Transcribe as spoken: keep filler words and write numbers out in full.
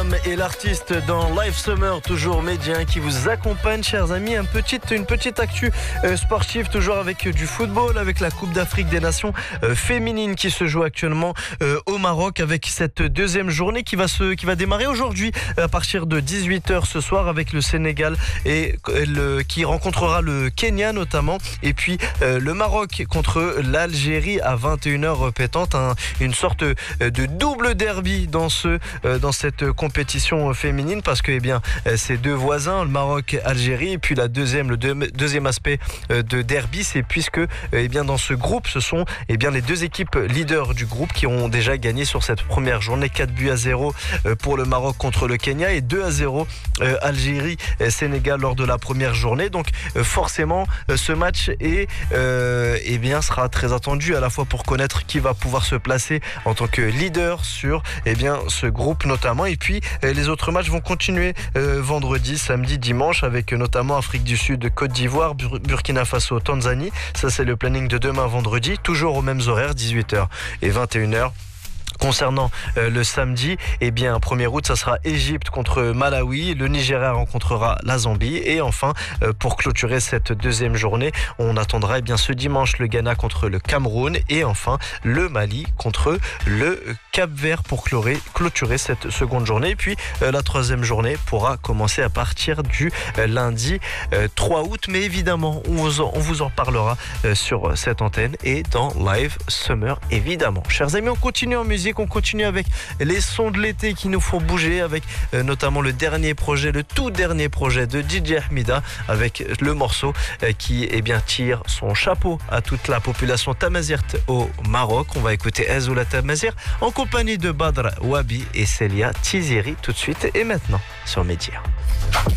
Sam et l'artiste dans Live Summer, toujours médien qui vous accompagne, chers amis. Un petit, une petite actu euh, sportive, toujours avec euh, du football, avec la Coupe d'Afrique des Nations euh, féminine qui se joue actuellement euh, au Maroc, avec cette deuxième journée qui va, se, qui va démarrer aujourd'hui à partir de dix-huit heures ce soir avec le Sénégal et le, qui rencontrera le Kenya notamment, et puis euh, le Maroc contre l'Algérie à vingt et une heures pétante, hein, une sorte de double derby dans, ce, euh, dans cette compétition féminine, parce que eh bien, ces deux voisins, le Maroc, Algérie, et puis la deuxième, le deux, deuxième aspect de derby, c'est puisque eh bien, dans ce groupe, ce sont eh bien, les deux équipes leaders du groupe qui ont déjà gagné sur cette première journée, quatre buts à zéro pour le Maroc contre le Kenya et deux à zéro euh, Algérie-Sénégal lors de la première journée. Donc euh, forcément, euh, ce match est, euh, eh bien, sera très attendu à la fois pour connaître qui va pouvoir se placer en tant que leader sur eh bien, ce groupe notamment. Et puis euh, les autres matchs vont continuer euh, vendredi, samedi, dimanche, avec euh, notamment Afrique du Sud, Côte d'Ivoire, Bur- Burkina Faso, Tanzanie. Ça, c'est le planning de demain vendredi, toujours aux mêmes horaires, dix-huit heures et vingt et une heures. Concernant euh, le samedi, eh bien, premier août, ça sera Égypte contre Malawi. Le Nigeria rencontrera la Zambie. Et enfin, euh, pour clôturer cette deuxième journée, on attendra eh bien, ce dimanche le Ghana contre le Cameroun. Et enfin, le Mali contre le Cap-Vert pour clore, clôturer cette seconde journée. Et puis, euh, la troisième journée pourra commencer à partir du euh, lundi euh, trois août. Mais évidemment, on vous en, on vous en parlera euh, sur cette antenne et dans Live Summer, évidemment. Chers amis, on continue en musique. On continue avec les sons de l'été qui nous font bouger, avec euh, notamment le dernier projet, le tout dernier projet de D J Ahmida, avec le morceau euh, qui eh bien, tire son chapeau à toute la population tamazirte au Maroc. On va écouter Azoula Tamazir en compagnie de Badr Wabi et Célia Tiziri tout de suite et maintenant sur Média.